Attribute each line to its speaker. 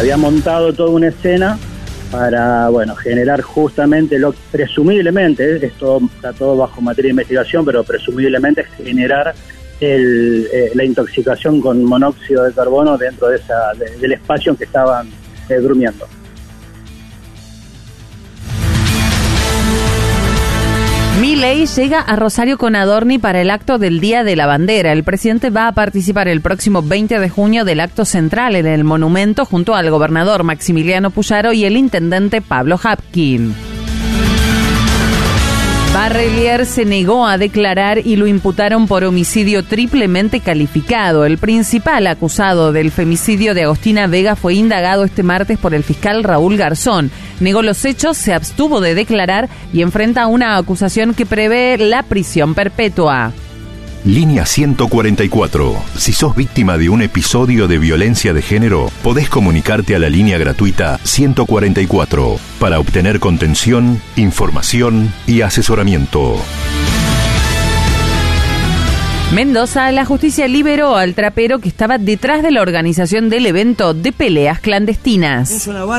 Speaker 1: había montado toda una escena para, generar justamente presumiblemente, está todo bajo materia de investigación, pero presumiblemente generar la intoxicación con monóxido de carbono dentro del espacio en que estaban durmiendo.
Speaker 2: Milei llega a Rosario con Adorni para el acto del Día de la Bandera. El presidente va a participar el próximo 20 de junio del acto central en el monumento junto al gobernador Maximiliano Puyaro y el intendente Pablo Hapkin. Barrelier se negó a declarar y lo imputaron por homicidio triplemente calificado. El principal acusado del femicidio de Agostina Vega fue indagado este martes por el fiscal Raúl Garzón. Negó los hechos, se abstuvo de declarar y enfrenta una acusación que prevé la prisión perpetua.
Speaker 3: Línea 144. Si sos víctima de un episodio de violencia de género, podés comunicarte a la línea gratuita 144 para obtener contención, información y asesoramiento.
Speaker 2: Mendoza, la justicia liberó al trapero que estaba detrás de la organización del evento de peleas clandestinas.